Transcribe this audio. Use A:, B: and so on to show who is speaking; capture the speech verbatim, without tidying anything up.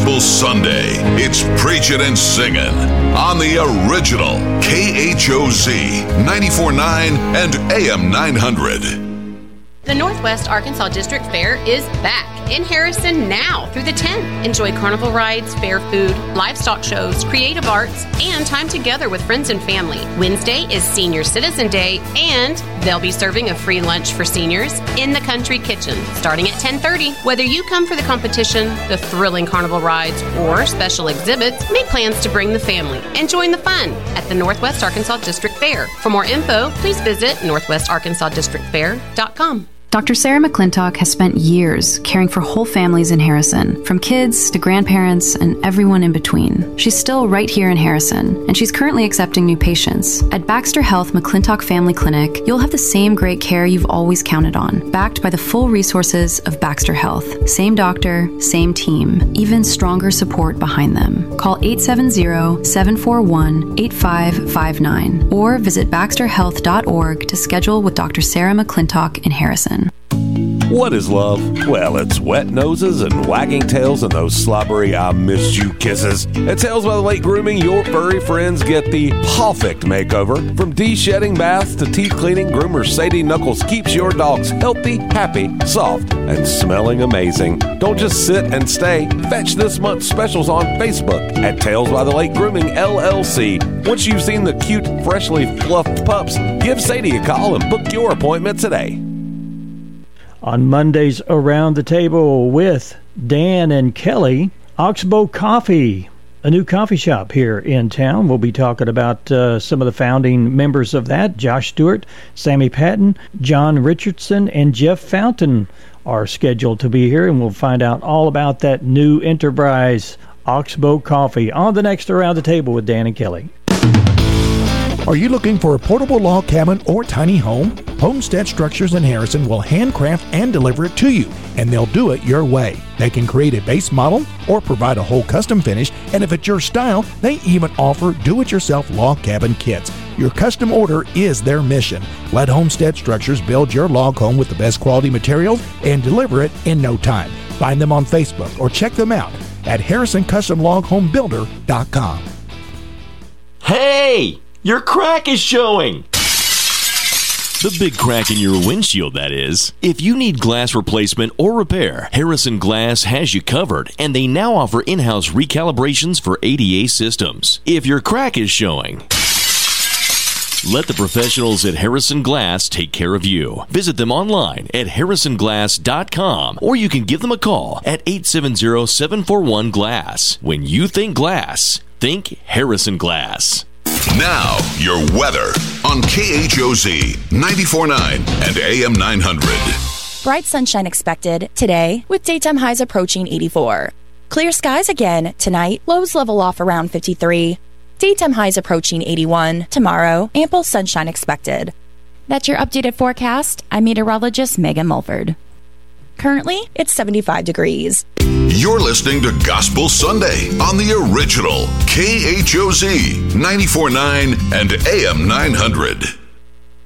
A: Gospel Sunday. It's preaching and singing on the original K H O Z ninety-four point nine and A M nine hundred.
B: The Northwest Arkansas District Fair is back in Harrison now through the tenth. Enjoy carnival rides, fair food, livestock shows, creative arts, and time together with friends and family. Wednesday is Senior Citizen Day, and they'll be serving a free lunch for seniors in the Country Kitchen starting at ten thirty. Whether you come for the competition, the thrilling carnival rides, or special exhibits, make plans to bring the family and join the fun at the Northwest Arkansas District Fair. For more info, please visit northwest arkansas district fair dot com.
C: Doctor Sarah McClintock has spent years caring for whole families in Harrison, from kids to grandparents and everyone in between. She's still right here in Harrison, and she's currently accepting new patients. At Baxter Health McClintock Family Clinic, you'll have the same great care you've always counted on, backed by the full resources of Baxter Health. Same doctor, same team, even stronger support behind them. Call eight seven zero, seven four one, eight five five nine or visit baxter health dot org to schedule with Doctor Sarah McClintock in Harrison.
D: What is love? Well, it's wet noses and wagging tails and those slobbery I missed you kisses. At Tales by the Lake Grooming, your furry friends get the perfect makeover. From de-shedding baths to teeth cleaning, groomer Sadie Knuckles keeps your dogs healthy, happy, soft, and smelling amazing. Don't just sit and stay. Fetch this month's specials on Facebook at Tales by the Lake Grooming L L C. Once you've seen the cute, freshly fluffed pups, give Sadie a call and book your appointment today.
E: On Mondays Around the Table with Dan and Kelly, Oxbow Coffee, a new coffee shop here in town. We'll be talking about uh, some of the founding members of that. Josh Stewart, Sammy Patton, John Richardson, and Jeff Fountain are scheduled to be here, and we'll find out all about that new enterprise, Oxbow Coffee, on the next Around the Table with Dan and Kelly.
F: Are you looking for a portable log cabin or tiny home? Homestead Structures in Harrison will handcraft and deliver it to you, and they'll do it your way. They can create a base model or provide a whole custom finish, and if it's your style, they even offer do-it-yourself log cabin kits. Your custom order is their mission. Let Homestead Structures build your log home with the best quality materials and deliver it in no time. Find them on Facebook or check them out at harrison custom log home builder dot com.
G: Hey! Your crack is showing!
H: The big crack in your windshield, that is. If you need glass replacement or repair, Harrison Glass has you covered, and they now offer in-house recalibrations for A D A systems. If your crack is showing, let the professionals at Harrison Glass take care of you. Visit them online at harrison glass dot com, or you can give them a call at eight seven zero, seven four one, glass. When you think glass, think Harrison Glass.
A: Now, your weather on K H O Z ninety-four point nine and A M nine hundred.
I: Bright sunshine expected today with daytime highs approaching eighty-four. Clear skies again tonight, lows level off around fifty-three. Daytime highs approaching eighty-one. Tomorrow, ample sunshine expected. That's your updated forecast. I'm meteorologist Megan Mulford. Currently, it's seventy-five degrees.
A: You're listening to Gospel Sunday on the original K H O Z ninety-four point nine and A M nine hundred.